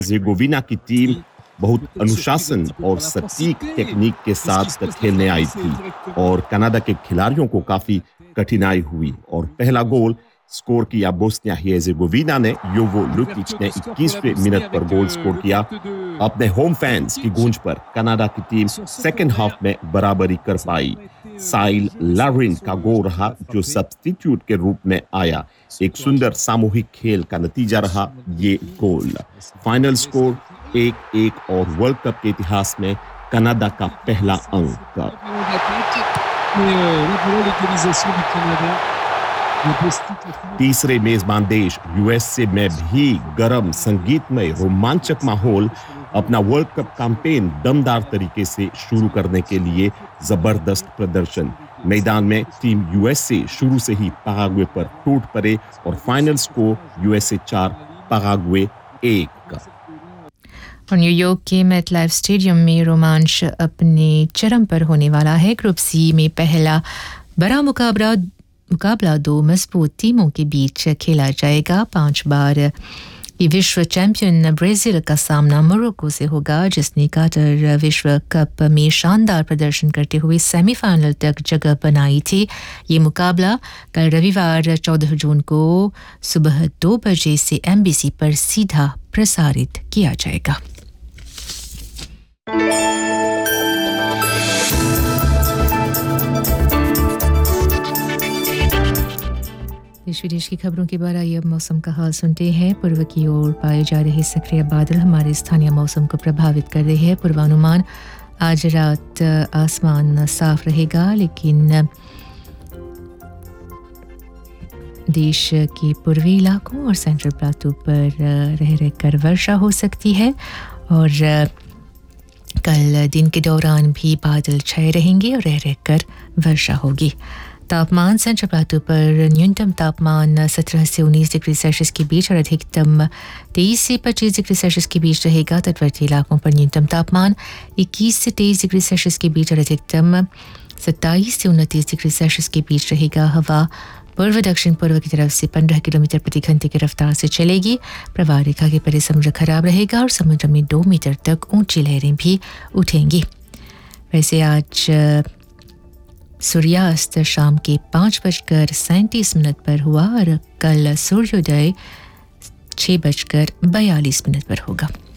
जेगोविना की टीम बहुत अनुशासन और सटीक टेक्निक के साथ खेलने आई थी और कनाडा के खिलाड़ियों को काफी कठिनाई हुई और पहला गोल स्कोर किया बोस्निया हेजेगोविना ने। योवो लुकिच ने 21वें मिनट पर गोल स्कोर किया। अपने होम फैंस की गूंज पर कनाडा की टीम सेकेंड हाफ में बराबरी कर पाई। साइल लारिन का गोल रहा जो सब्स्टिट्यूट के रूप में आया। एक सुंदर सामूहिक खेल का नतीजा रहा ये गोल। फाइनल स्कोर 1-1 और वर्ल्ड कप के इतिहास में कनाडा का पहला अंक। तीसरे मेजबान देश यूएसए में भी गर्म संगीतमय रोमांचक माहौल अपना वर्ल्ड कप कैंपेन दमदार तरीके से शुरू करने के लिए जबरदस्त प्रदर्शन। मैदान में टीम यूएसए शुरू से ही पैराग्वे पर टूट पड़े और फाइनल स्कोर यूएसए 4 पैराग्वे 1। और न्यूयॉर्क के मेटलाइफ स्टेडियम में रोमांच अपने चरम पर होने वाला है। ग्रुप सी में पहला बड़ा मुकाबला 2 मजबूत टीमों के बीच खेला जाएगा। 5 बार ये विश्व चैंपियन ब्राजील का सामना मोरक्को से होगा, जिसने कतर विश्व कप में शानदार प्रदर्शन करते हुए सेमीफाइनल तक जगह बनाई थी। ये मुकाबला कल रविवार 14 जून को सुबह 2 बजे से एमबीसी पर सीधा प्रसारित किया जाएगा। देश विदेश की खबरों के बाद आइए अब मौसम का हाल सुनते हैं। पूर्व की ओर पाए जा रहे सक्रिय बादल हमारे स्थानीय मौसम को प्रभावित कर रहे हैं। पूर्वानुमान आज रात आसमान साफ रहेगा, लेकिन देश के पूर्वी इलाकों और सेंट्रल प्लाटू पर रह रहकर वर्षा हो सकती है और कल दिन के दौरान भी बादल छाए रहेंगे और रह रहकर वर्षा होगी। तापमान सेंट्रल प्लाटू पर न्यूनतम तापमान 17 से 19 डिग्री सेल्सियस के बीच और अधिकतम 23 से 25 डिग्री सेल्सियस के बीच रहेगा। तटवर्ती इलाकों पर न्यूनतम तापमान 21 से 23 डिग्री सेल्सियस के बीच और अधिकतम 27 से 29 डिग्री सेल्सियस के बीच रहेगा। हवा पूर्व दक्षिण पूर्व की तरफ से 15 किलोमीटर प्रति घंटे की रफ्तार से चलेगी। प्रवाह रेखा के परे समुद्र खराब रहेगा और समुद्र में 2 मीटर तक ऊंची लहरें भी उठेंगी। वैसे आज सूर्यास्त शाम के 5:37 पर हुआ और कल सूर्योदय 6:42 पर होगा।